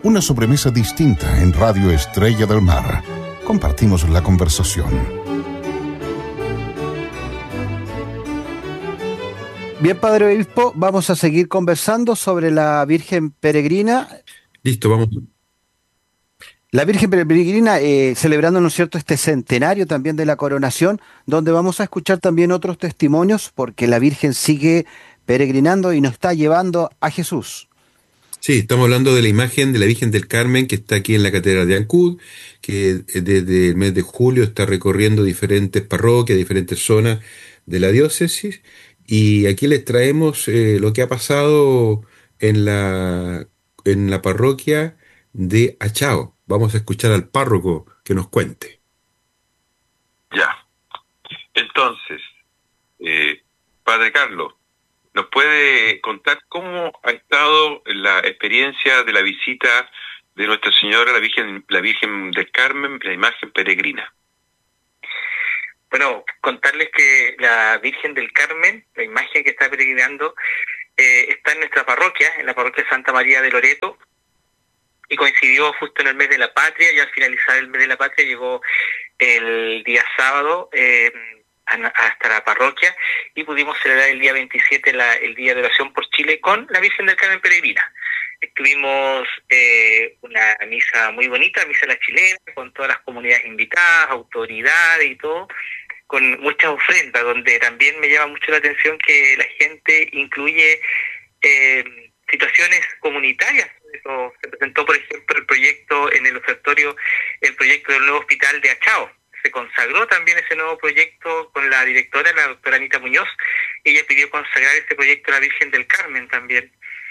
Una sobremesa distinta en Radio Estrella del Mar. Compartimos la conversación. Bien, Padre Obispo, vamos a seguir conversando sobre la Virgen Peregrina. Listo, vamos. La Virgen Peregrina, celebrando, ¿no es cierto?, este centenario también de la coronación, donde vamos a escuchar también otros testimonios, porque la Virgen sigue peregrinando y nos está llevando a Jesús. Sí, estamos hablando de la imagen de la Virgen del Carmen que está aquí en la Catedral de Ancud, que desde el mes de julio está recorriendo diferentes parroquias, diferentes zonas de la diócesis, y aquí les traemos lo que ha pasado en la parroquia de Achao. Vamos a escuchar al párroco que nos cuente. Ya. Entonces, Padre Carlos, ¿nos puede contar cómo ha estado la experiencia de la visita de Nuestra Señora, la Virgen del Carmen, la imagen peregrina? Bueno, contarles que la Virgen del Carmen, la imagen que está peregrinando, está en nuestra parroquia, en la parroquia Santa María de Loreto, y coincidió justo en el mes de la Patria, y al finalizar el mes de la Patria llegó el día sábado hasta la parroquia, y pudimos celebrar el día 27 el Día de Oración por Chile con la Virgen del Carmen Peregrina. Tuvimos una misa muy bonita, misa a la chilena, con todas las comunidades invitadas, autoridades y todo, con muchas ofrendas, donde también me llama mucho la atención que la gente incluye situaciones comunitarias. Eso se presentó, por ejemplo, el proyecto en el ofertorio, el proyecto del nuevo hospital de Achao. Se consagró también ese nuevo proyecto con la directora, la doctora Anita Muñoz. Ella pidió consagrar este proyecto a la Virgen del Carmen también.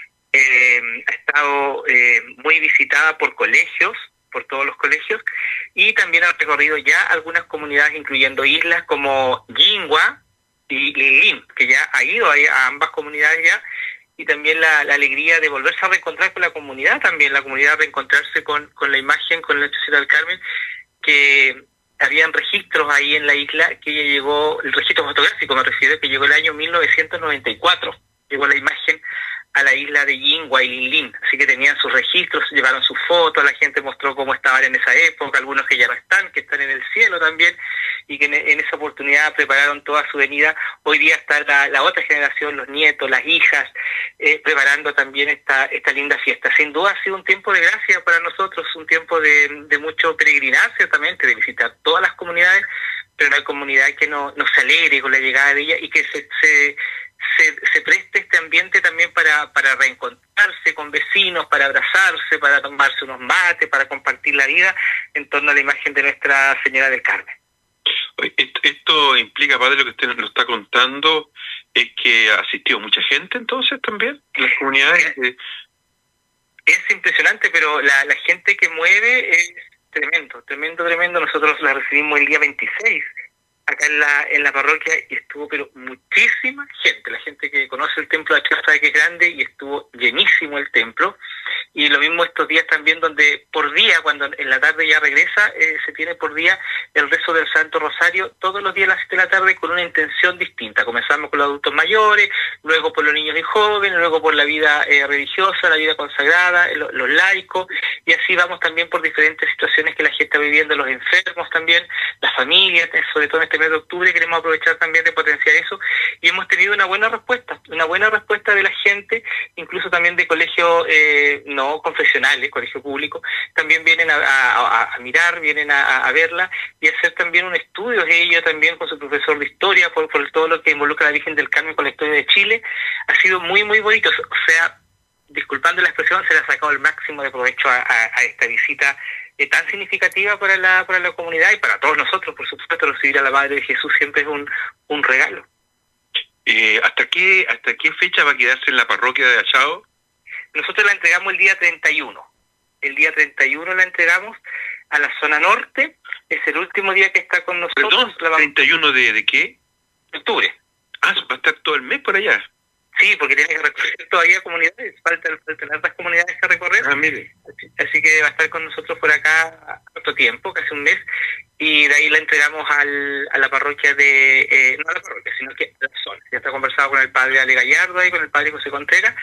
Ha estado muy visitada por colegios, por todos los colegios, y también ha recorrido ya algunas comunidades, incluyendo islas como Yingua y Lilín, que ya ha ido a ambas comunidades ya, y también la alegría de volverse a reencontrar con la comunidad, también la comunidad reencontrarse con la imagen, con Nuestra Señora del Carmen, que habían registros ahí en la isla, que ella llegó, el registro fotográfico me refiero, que llegó el año 1994, llegó la imagen a la isla de Yingua y Lilín, así que tenían sus registros, llevaron sus fotos, la gente mostró cómo estaban en esa época, algunos que ya no están, que están en el cielo también, y que en esa oportunidad prepararon toda su venida. Hoy día está la otra generación, los nietos, las hijas, preparando también esta linda fiesta. Sin duda ha sido un tiempo de gracia para nosotros, un tiempo de mucho peregrinar, ciertamente, de visitar todas las comunidades, pero una comunidad que nos alegre con la llegada de ella y que se preste este ambiente también para reencontrarse con vecinos, para abrazarse, para tomarse unos mates, para compartir la vida en torno a la imagen de Nuestra Señora del Carmen. Esto implica, padre, lo que usted nos está contando, es que asistió mucha gente entonces también en las comunidades. Es impresionante, pero la gente que mueve es tremendo. Nosotros la recibimos el día 26 acá en la parroquia, y estuvo pero muchísima gente. La gente que conoce el templo de Achao sabe que es grande, y estuvo llenísimo el templo. Y lo mismo estos días también, donde por día, cuando en la tarde ya regresa, se tiene por día el rezo del Santo Rosario, todos los días a las 7 de la tarde, con una intención distinta. Comenzamos con los adultos mayores, luego por los niños y jóvenes, luego por la vida religiosa, la vida consagrada, los laicos, y así vamos también por diferentes situaciones que la gente está viviendo, los enfermos también, las familias, sobre todo en este mes de octubre queremos aprovechar también de potenciar eso, y hemos tenido una buena respuesta de la gente, incluso también de colegios no confesionales, colegio público, también vienen a mirar, vienen a verla y hacer también un estudio, ellos también con su profesor de historia, por todo lo que involucra a la Virgen del Carmen con la historia de Chile. Ha sido muy, muy bonito, o sea, disculpando la expresión, se le ha sacado el máximo de provecho a esta visita tan significativa para la comunidad y para todos nosotros. Por supuesto, recibir a la Madre de Jesús siempre es un regalo. ¿Hasta qué fecha va a quedarse en la parroquia de Achao? Nosotros la entregamos el día 31. El día 31 la entregamos a la zona norte. Es el último día que está con nosotros. ¿Perdón? ¿31 de qué? De octubre. Ah, va a estar todo el mes por allá. Sí, porque tiene que recorrer todavía comunidades. Faltan las comunidades que recorrer. Ah, mire. Así que va a estar con nosotros por acá otro tiempo, casi un mes. Y de ahí la entregamos a la parroquia no a la parroquia, sino que a la zona. Ya está conversado con el padre Ale Gallardo y con el padre José Contreras.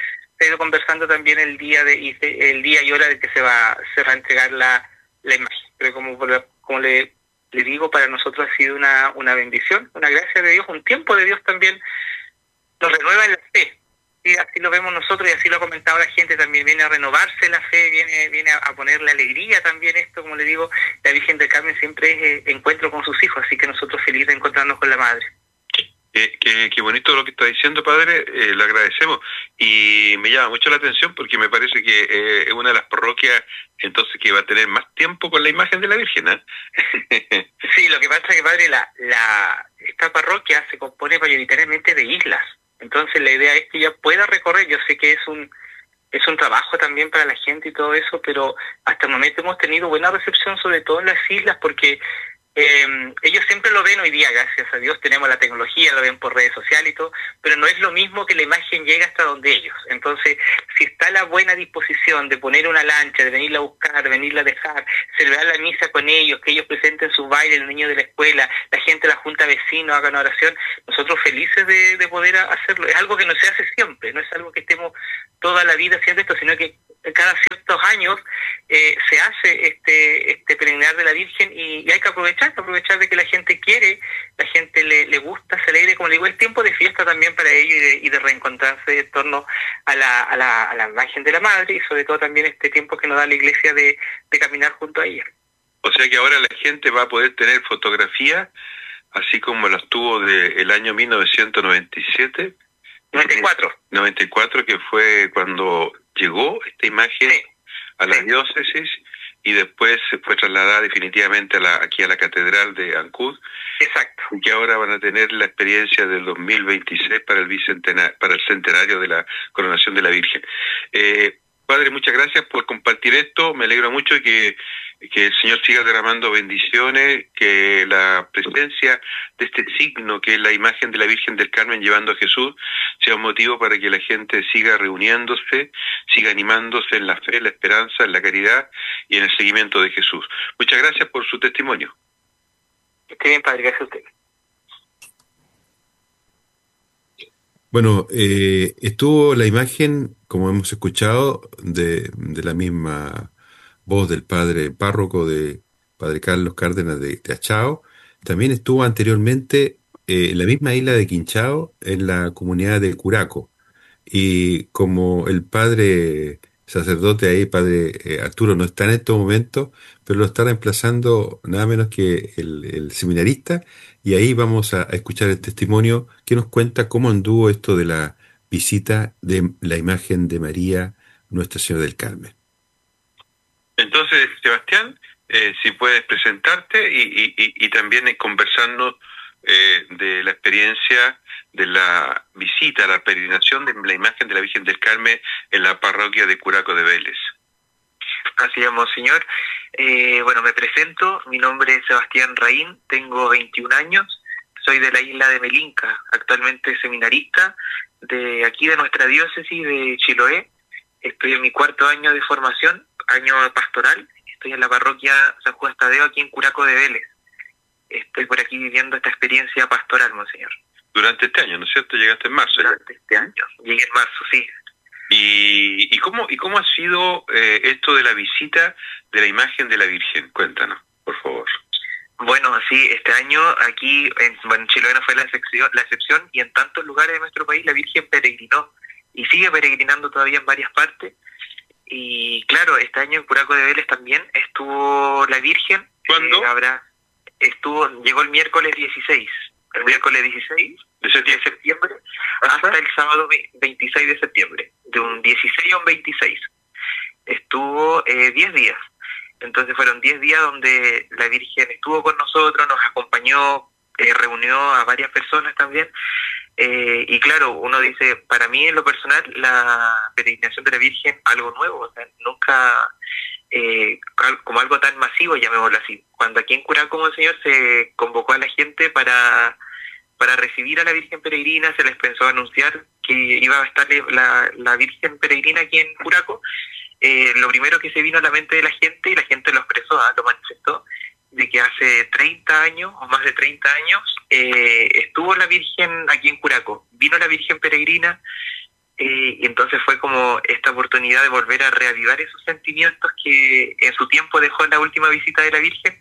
se ha ido conversando también el día y hora de que se va a entregar la imagen. Pero como le digo, para nosotros ha sido una bendición, una gracia de Dios, un tiempo de Dios también, nos renueva en la fe. Y así lo vemos nosotros y así lo ha comentado la gente, también viene a renovarse la fe, viene a ponerle alegría también esto, como le digo, la Virgen del Carmen siempre es encuentro con sus hijos, así que nosotros felices de encontrarnos con la Madre. Qué bonito lo que está diciendo, padre, le agradecemos. Y me llama mucho la atención porque me parece que es una de las parroquias entonces que va a tener más tiempo con la imagen de la Virgen, ¿eh? Sí, lo que pasa es que, padre, esta parroquia se compone mayoritariamente de islas. Entonces la idea es que ella pueda recorrer. Yo sé que es un trabajo también para la gente y todo eso, pero hasta el momento hemos tenido buena recepción, sobre todo en las islas, porque ellos siempre lo ven hoy día, gracias a Dios tenemos la tecnología, lo ven por redes sociales y todo, pero no es lo mismo que la imagen llegue hasta donde ellos. Entonces, si está la buena disposición de poner una lancha, de venirla a buscar, de venirla a dejar, celebrar la misa con ellos, que ellos presenten sus bailes, los niños de la escuela, la gente de la junta de vecinos hagan oración, nosotros felices de poder hacerlo. Es algo que no se hace siempre, no es algo que estemos toda la vida haciendo esto, sino que cada ciertos años se hace este peregrinar de la Virgen y hay que aprovechar de que la gente quiere, la gente le gusta, se alegre, como le digo, es tiempo de fiesta también para ellos y de reencontrarse en torno a la imagen de la Madre y sobre todo también este tiempo que nos da la Iglesia de caminar junto a ella. O sea que ahora la gente va a poder tener fotografía, así como las tuvo del año 1997. 94, que fue cuando llegó esta imagen a la diócesis y después se fue trasladada definitivamente aquí a la catedral de Ancud. Exacto. Y que ahora van a tener la experiencia del 2026 para el centenario de la coronación de la Virgen. Padre, muchas gracias por compartir esto. Me alegro mucho que el Señor siga derramando bendiciones, que la presencia de este signo que es la imagen de la Virgen del Carmen llevando a Jesús sea un motivo para que la gente siga reuniéndose, siga animándose en la fe, la esperanza, en la caridad y en el seguimiento de Jesús. Muchas gracias por su testimonio. Esté bien, Padre, gracias a usted. Bueno, estuvo la imagen, como hemos escuchado, de la misma voz del padre párroco de Padre Carlos Cárdenas de Achao. También estuvo anteriormente en la misma isla de Quinchao, en la comunidad de Curaco. Y como el padre sacerdote ahí, padre Arturo, no está en estos momentos, pero lo está reemplazando nada menos que el seminarista, y ahí vamos a escuchar el testimonio que nos cuenta cómo anduvo esto de la visita de la imagen de María, Nuestra Señora del Carmen. Entonces, Sebastián, si puedes presentarte y también conversarnos de la experiencia de la visita, la peregrinación de la imagen de la Virgen del Carmen en la parroquia de Curaco de Vélez. Así es, monseñor. Bueno, me presento, mi nombre es Sebastián Raín, tengo 21 años, soy de la isla de Melinca, actualmente seminarista de aquí de nuestra diócesis de Chiloé. Estoy en mi 4º año de formación, año pastoral, estoy en la parroquia San Juan Tadeo aquí en Curaco de Vélez. Estoy por aquí viviendo esta experiencia pastoral, monseñor. Durante este año, ¿no es cierto? Llegaste en marzo. Durante este año, llegué en marzo, sí. ¿Y cómo ha sido esto de la visita de la imagen de la Virgen? Cuéntanos, por favor. Bueno, sí, este año aquí en Chiloé no fue la excepción y en tantos lugares de nuestro país la Virgen peregrinó y sigue peregrinando todavía en varias partes. Y claro, este año en Curaco de Vélez también estuvo la Virgen. ¿Cuándo? Llegó el miércoles 16. El miércoles 16 de septiembre hasta el sábado 26 de septiembre. De un 16 a un 26. Estuvo 10 días. Entonces fueron 10 días donde la Virgen estuvo con nosotros, nos acompañó, reunió a varias personas también. Y claro, uno dice, para mí en lo personal, la peregrinación de la Virgen, algo nuevo, o sea, nunca como algo tan masivo, llamémoslo así. Cuando aquí en Curaco, monseñor, se convocó a la gente para recibir a la Virgen Peregrina, se les pensó anunciar que iba a estar la Virgen Peregrina aquí en Curaco. Lo primero que se vino a la mente de la gente, y la gente lo expresó, lo manifestó, de que hace 30 años, o más de 30 años, estuvo la Virgen aquí en Curaco. Vino la Virgen Peregrina, y entonces fue como esta oportunidad de volver a reavivar esos sentimientos que en su tiempo dejó en la última visita de la Virgen,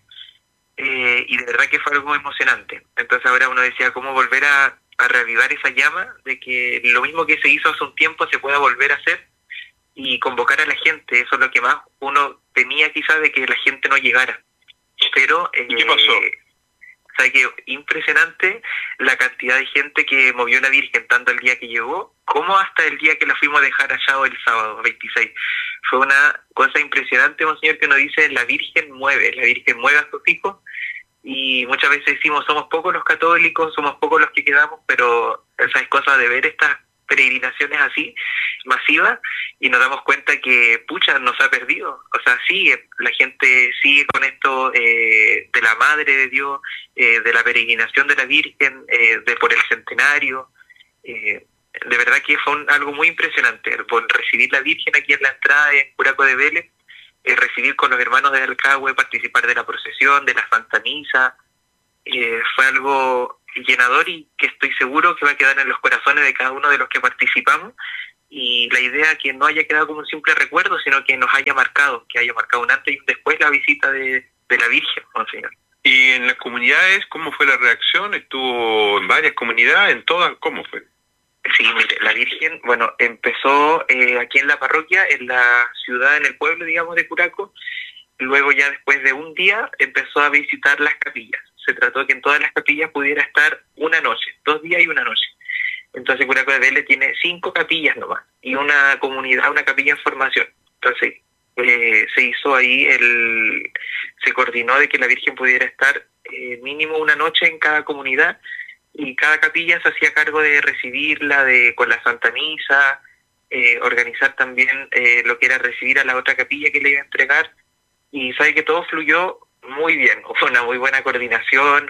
y de verdad que fue algo emocionante. Entonces ahora uno decía, ¿cómo volver a reavivar esa llama de que lo mismo que se hizo hace un tiempo se pueda volver a hacer y convocar a la gente? Eso es lo que más uno temía quizás, de que la gente no llegara. Pero ¿qué pasó? o sea, que impresionante la cantidad de gente que movió la Virgen, tanto el día que llegó como hasta el día que la fuimos a dejar allá, o el sábado 26. Fue una cosa impresionante, monseñor, que nos dice, la Virgen mueve a sus hijos, y muchas veces decimos, somos pocos los católicos, somos pocos los que quedamos, pero esa es cosa de ver estas peregrinaciones así, masivas, y nos damos cuenta que, pucha, nos ha perdido. O sea, sigue, la gente sigue con esto de la Madre de Dios, de la peregrinación de la Virgen, de por el centenario. De verdad que fue algo muy impresionante, por recibir la Virgen aquí en la entrada en Curaco de Vélez, recibir con los hermanos de Alcagüe, participar de la procesión, de la Santa Misa. Fue algo llenador y que estoy seguro que va a quedar en los corazones de cada uno de los que participamos, y la idea que no haya quedado como un simple recuerdo, sino que nos haya marcado, que haya marcado un antes y un después la visita de la Virgen, monseñor. ¿Y en las comunidades cómo fue la reacción? ¿Estuvo en varias comunidades, en todas? ¿Cómo fue? Sí, mire, la Virgen, bueno, empezó aquí en la parroquia, en la ciudad, en el pueblo, digamos, de Curaco. Luego ya después de un día empezó a visitar las capillas. Se trató que en todas las capillas pudiera estar una noche, 2 días y una noche. Entonces Curaco de Vélez tiene 5 capillas nomás, y una comunidad, una capilla en formación. Entonces se hizo ahí, se coordinó de que la Virgen pudiera estar mínimo una noche en cada comunidad, y cada capilla se hacía cargo de recibirla con la Santa Misa, organizar también lo que era recibir a la otra capilla que le iba a entregar, y sabe que todo fluyó muy bien. Fue una muy buena coordinación,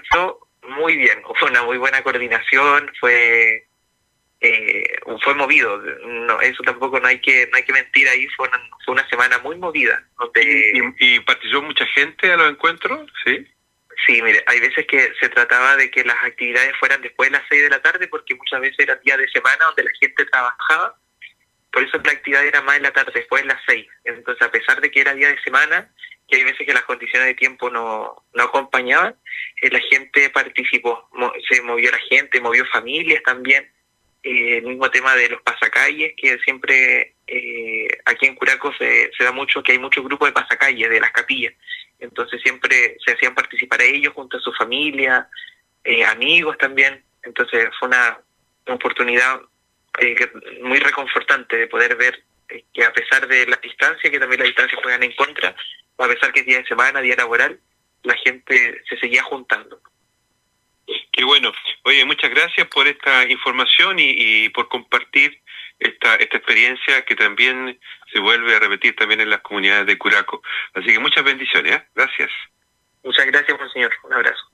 fue movido. No, eso tampoco no hay que mentir, ahí fue una semana muy movida. ¿Y participó mucha gente a los encuentros? Sí. Sí, mire, hay veces que se trataba de que las actividades fueran después de las 6 de la tarde, porque muchas veces eran días de semana donde la gente trabajaba, por eso la actividad era más en la tarde, después de las 6. Entonces, a pesar de que era día de semana, que hay veces que las condiciones de tiempo no acompañaban, la gente participó, se movió la gente, movió familias también. El mismo tema de los pasacalles, que siempre aquí en Curaco se da mucho, que hay muchos grupos de pasacalles de las capillas, entonces siempre se hacían participar a ellos junto a su familia, amigos también. Entonces fue una oportunidad muy reconfortante de poder ver que, a pesar de la distancia, que también la distancia juegan en contra, a pesar que es día de semana, día laboral, la gente se seguía juntando. Qué bueno. Oye, muchas gracias por esta información y por compartir esta experiencia que también se vuelve a repetir también en las comunidades de Curaco. Así que muchas bendiciones, ¿eh? Gracias. Muchas gracias, monseñor. Un abrazo.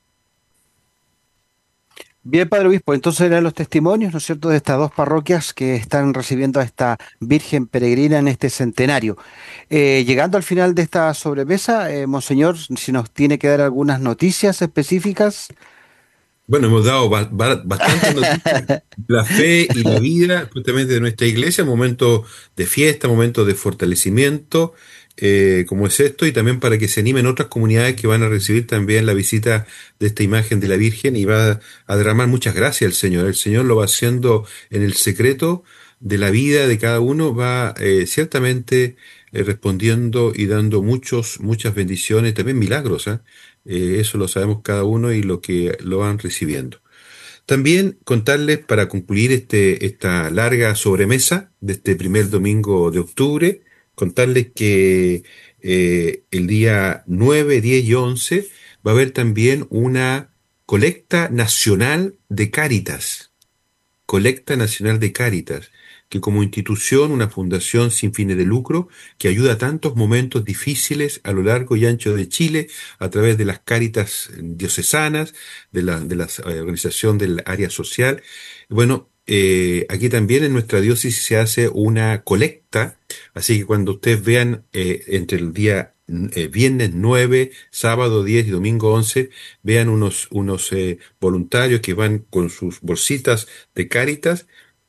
Bien, Padre Obispo, entonces eran los testimonios, ¿no es cierto?, de estas 2 parroquias que están recibiendo a esta Virgen peregrina en este centenario. Llegando al final de esta sobremesa, Monseñor, si nos tiene que dar algunas noticias específicas. Bueno, hemos dado bastantes noticias, la fe y la vida justamente de nuestra iglesia, momentos de fiesta, momentos de fortalecimiento, como es esto, y también para que se animen otras comunidades que van a recibir también la visita de esta imagen de la Virgen, y va a derramar muchas gracias el Señor. El Señor lo va haciendo en el secreto de la vida de cada uno, va ciertamente respondiendo y dando muchas bendiciones, también milagros, ¿eh? Eso lo sabemos cada uno y lo que lo van recibiendo. También contarles, para concluir esta larga sobremesa de este primer domingo de octubre, contarles que el día 9, 10 y 11 va a haber también una colecta nacional de Cáritas. Colecta Nacional de Cáritas, que como institución, una fundación sin fines de lucro, que ayuda a tantos momentos difíciles a lo largo y ancho de Chile, a través de las Cáritas diocesanas, de la organización del área social. Bueno, aquí también en nuestra diócesis se hace una colecta, así que cuando ustedes vean entre el día viernes 9, sábado 10 y domingo 11, vean unos voluntarios que van con sus bolsitas de Cáritas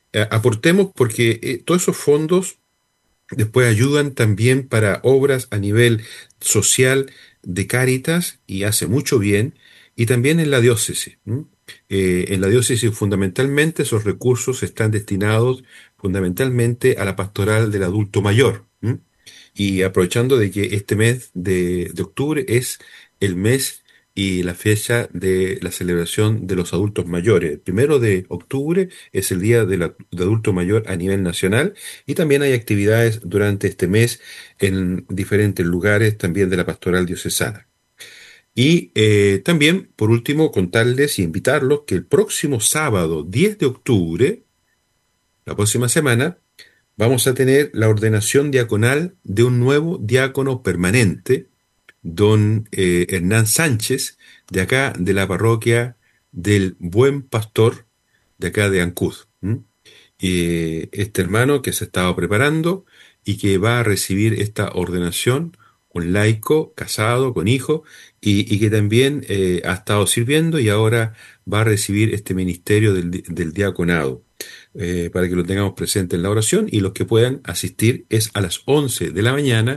aportemos porque todos esos fondos después ayudan también para obras a nivel social de Cáritas y hace mucho bien, y también en la diócesis. ¿M? En la diócesis fundamentalmente esos recursos están destinados fundamentalmente a la pastoral del adulto mayor. ¿M? Y aprovechando de que este mes de octubre es el mes y la fecha de la celebración de los adultos mayores. El 1 de octubre es el Día de Adulto Mayor a nivel nacional y también hay actividades durante este mes en diferentes lugares también de la pastoral diocesana. Y también, por último, contarles y invitarlos que el próximo sábado 10 de octubre, la próxima semana, vamos a tener la ordenación diaconal de un nuevo diácono permanente, don Hernán Sánchez, de acá de la parroquia del Buen Pastor, de acá de Ancud. ¿M? Este hermano que se estaba preparando y que va a recibir esta ordenación, un laico casado con hijo y que también ha estado sirviendo y ahora va a recibir este ministerio del diaconado. Para que lo tengamos presente en la oración y los que puedan asistir es a las 11 de la mañana